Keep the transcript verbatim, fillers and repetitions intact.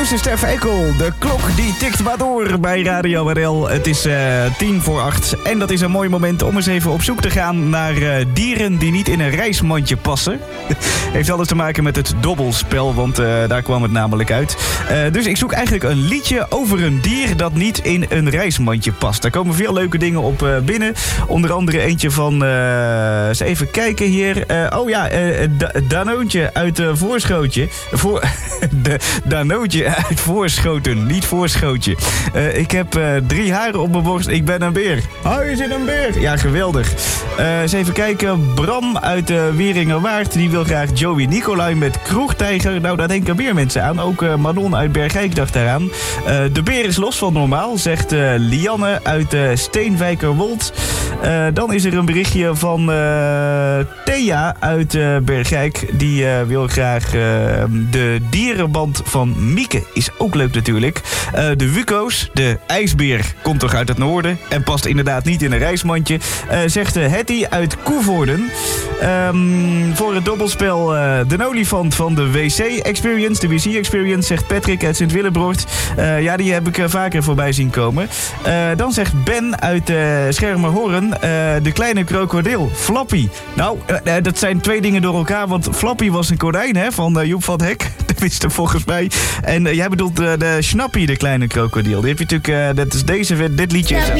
nieuws is Stef Ekkel. De klok die tikt maar door bij Radio R L. Het is uh, tien voor acht. En dat is een mooi moment om eens even op zoek te gaan naar uh, dieren die niet in een reismandje passen. Heeft alles te maken met het dobbelspel, want uh, daar kwam het namelijk uit. Uh, dus ik zoek eigenlijk een liedje over een dier dat niet in een reismandje past. Daar komen veel leuke dingen op uh, binnen. Onder andere eentje van... Uh, eens even kijken hier. Uh, oh ja, uh, da- Danoontje uit uh, Voorschootje. Voor, de, Danootje uit Voorschoten, niet Voorschootje. Uh, ik heb uh, drie haren op mijn borst. Ik ben een beer. Oh, je zit een beer. Ja, geweldig. Uh, eens even kijken. Bram uit uh, Wieringerwaard. Die wil graag Joey Nicolai met Kroegtijger. Nou, daar denken meer mensen aan. Ook uh, Manon uit Bergijk dacht daaraan. Uh, de beer is los van normaal, zegt uh, Lianne uit uh, Steenwijkerwold. Uh, dan is er een berichtje van uh, Thea uit uh, Bergijk. Die uh, wil graag uh, de dierenband van Mieke. Is ook leuk natuurlijk. Uh, de Wuko's, de ijsbeer, komt toch uit het noorden. En past inderdaad niet in een reismandje. Uh, zegt uh, Hetty uit Koevoorden. Um, voor het dobbelspel uh, de olifant van de W C-experience. De W C-experience, zegt Patrick uit Sint-Willebroort. Uh, ja, die heb ik uh, vaker voorbij zien komen. Uh, dan zegt Ben uit uh, Schermerhorn. Uh, de kleine krokodil, Flappy. Nou, uh, dat zijn twee dingen door elkaar. Want Flappy was een konijn, hè, van uh, Joep van het Hek. Dat wist er volgens mij. En uh, jij bedoelt uh, de Schnappy, de kleine krokodil. Die heb je natuurlijk, uh, dat is deze, dit liedje is...